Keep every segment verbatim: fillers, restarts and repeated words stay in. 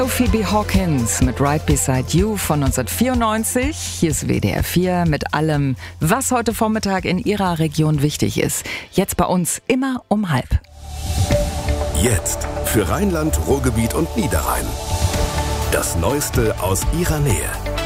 Phoebe Hawkins mit Right Beside You von neunzehnhundertvierundneunzig. Hier ist W D R vier mit allem, was heute Vormittag in Ihrer Region wichtig ist. Jetzt bei uns immer um halb. Jetzt für Rheinland, Ruhrgebiet und Niederrhein. Das Neueste aus Ihrer Nähe.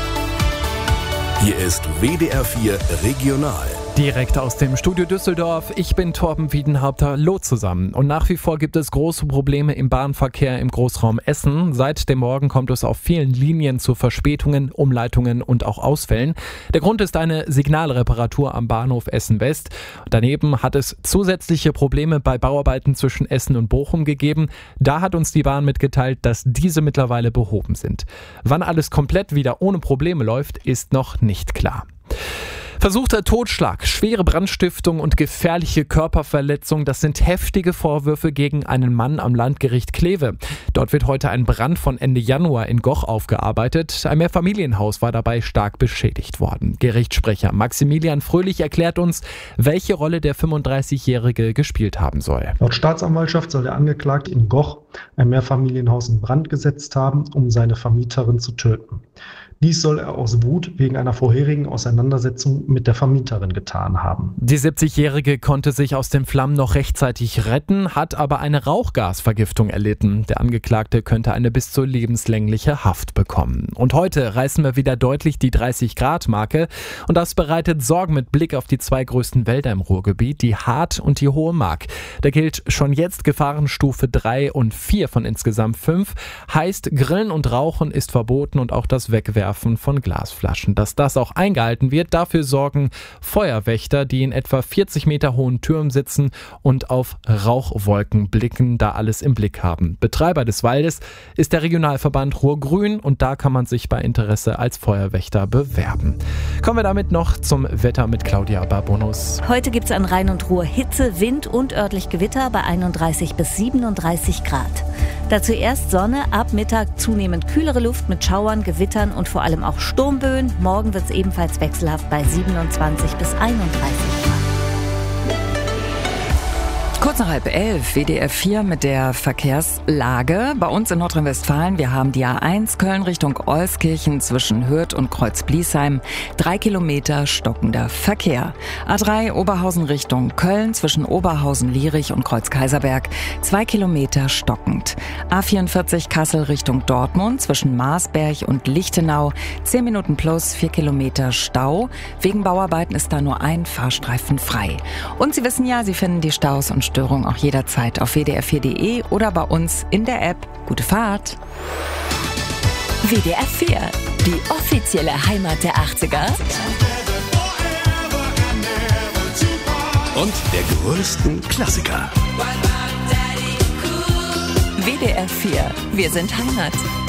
Hier ist W D R vier Regional. Direkt aus dem Studio Düsseldorf. Ich bin Torben Wiedenhaupter. Hallo zusammen. Und nach wie vor gibt es große Probleme im Bahnverkehr im Großraum Essen. Seit dem Morgen kommt es auf vielen Linien zu Verspätungen, Umleitungen und auch Ausfällen. Der Grund ist eine Signalreparatur am Bahnhof Essen West. Daneben hat es zusätzliche Probleme bei Bauarbeiten zwischen Essen und Bochum gegeben. Da hat uns die Bahn mitgeteilt, dass diese mittlerweile behoben sind. Wann alles komplett wieder ohne Probleme läuft, ist noch nicht klar. Versuchter Totschlag, schwere Brandstiftung und gefährliche Körperverletzung, das sind heftige Vorwürfe gegen einen Mann am Landgericht Kleve. Dort wird heute ein Brand von Ende Januar in Goch aufgearbeitet. Ein Mehrfamilienhaus war dabei stark beschädigt worden. Gerichtssprecher Maximilian Fröhlich erklärt uns, welche Rolle der fünfunddreißigjährige gespielt haben soll. Laut Staatsanwaltschaft soll der Angeklagte in Goch ein Mehrfamilienhaus in Brand gesetzt haben, um seine Vermieterin zu töten. Dies soll er aus Wut wegen einer vorherigen Auseinandersetzung mit der Vermieterin getan haben. Die siebzigjährige konnte sich aus den Flammen noch rechtzeitig retten, hat aber eine Rauchgasvergiftung erlitten. Der Angeklagte könnte eine bis zu lebenslängliche Haft bekommen. Und heute reißen wir wieder deutlich die dreißig-Grad-Marke. Und das bereitet Sorgen mit Blick auf die zwei größten Wälder im Ruhrgebiet, die Haardt und die Hohe Mark. Da gilt schon jetzt Gefahrenstufe drei und vier von insgesamt fünf. Heißt, Grillen und Rauchen ist verboten und auch das Wegwerfen von Glasflaschen. Dass das auch eingehalten wird, dafür sorgen Feuerwächter, die in etwa vierzig Meter hohen Türmen sitzen und auf Rauchwolken blicken, da alles im Blick haben. Betreiber des Waldes ist der Regionalverband Ruhr-Grün und da kann man sich bei Interesse als Feuerwächter bewerben. Kommen wir damit noch zum Wetter mit Claudia Barbonus. Heute gibt es an Rhein und Ruhr Hitze, Wind und örtlich Gewitter bei einunddreißig bis siebenunddreißig Grad. Dazu erst Sonne, ab Mittag zunehmend kühlere Luft mit Schauern, Gewittern und vor allem auch Sturmböen. Morgen wird es ebenfalls wechselhaft bei siebenundzwanzig bis einunddreißig Grad. Kurz nach halb elf, W D R vier mit der Verkehrslage. Bei uns in Nordrhein-Westfalen, wir haben die A eins Köln Richtung Euskirchen zwischen Hürth und Kreuz-Bliesheim. Drei Kilometer stockender Verkehr. A drei Oberhausen Richtung Köln zwischen Oberhausen, Lierich und Kreuz-Kaiserberg. Zwei Kilometer stockend. A vierundvierzig Kassel Richtung Dortmund zwischen Marsberg und Lichtenau. Zehn Minuten plus, vier Kilometer Stau. Wegen Bauarbeiten ist da nur ein Fahrstreifen frei. Und Sie wissen ja, Sie finden die Staus und Störung auch jederzeit auf w d r vier punkt d e oder bei uns in der App. Gute Fahrt! W D R vier, die offizielle Heimat der achtziger Und der größten Klassiker. W D R vier, wir sind Heimat.